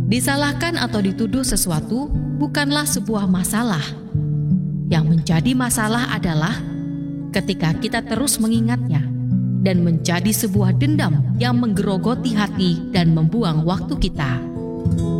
Disalahkan atau dituduh sesuatu bukanlah sebuah masalah. Yang menjadi masalah adalah ketika kita terus mengingatnya dan menjadi sebuah dendam yang menggerogoti hati dan membuang waktu kita.